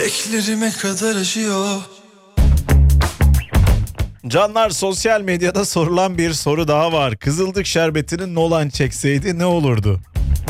Bileklerime kadar acıyor. Canlar, sosyal medyada sorulan bir soru daha var. Kızılcık şerbetini Nolan çekseydi ne olurdu?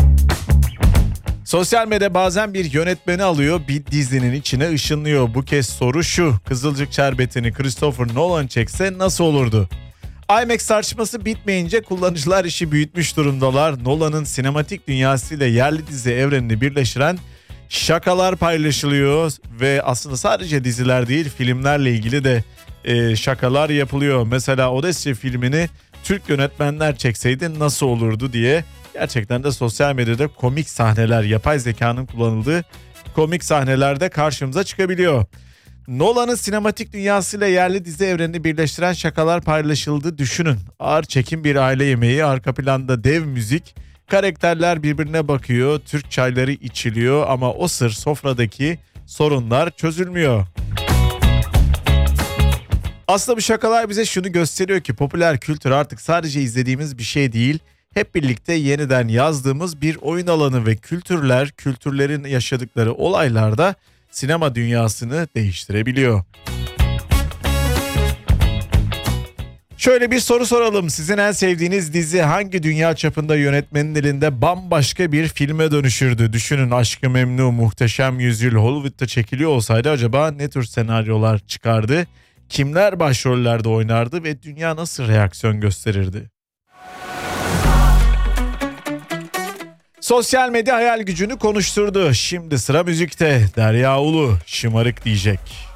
Sosyal medya bazen bir yönetmeni alıyor, bir dizinin içine ışınlıyor. Bu kez soru şu: Kızılcık şerbetini Christopher Nolan çekse nasıl olurdu? IMAX tartışması bitmeyince kullanıcılar işi büyütmüş durumdalar. Nolan'ın sinematik dünyasıyla yerli dizi evrenini birleştiren şakalar paylaşılıyor ve aslında sadece diziler değil, filmlerle ilgili de şakalar yapılıyor. Mesela Odyssey filmini Türk yönetmenler çekseydi nasıl olurdu diye gerçekten de sosyal medyada komik sahneler, yapay zekanın kullanıldığı komik sahnelerde karşımıza çıkabiliyor. Nolan'ın sinematik dünyasıyla yerli dizi evrenini birleştiren şakalar paylaşıldı. Düşünün, ağır çekim bir aile yemeği, arka planda dev müzik, karakterler birbirine bakıyor, Türk çayları içiliyor ama o sır sofradaki sorunlar çözülmüyor. Aslında bu şakalar bize şunu gösteriyor ki popüler kültür artık sadece izlediğimiz bir şey değil, hep birlikte yeniden yazdığımız bir oyun alanı ve kültürlerin yaşadıkları olaylarda sinema dünyasını değiştirebiliyor. Şöyle bir soru soralım. Sizin en sevdiğiniz dizi hangi dünya çapında yönetmenin elinde bambaşka bir filme dönüşürdü? Düşünün, Aşk-ı Memnu, Muhteşem Yüzyıl Hollywood'da çekiliyor olsaydı acaba ne tür senaryolar çıkardı? Kimler başrollerde oynardı ve dünya nasıl reaksiyon gösterirdi? Sosyal medya hayal gücünü konuşturdu. Şimdi sıra müzikte. Derya Ulu, Şımarık diyecek.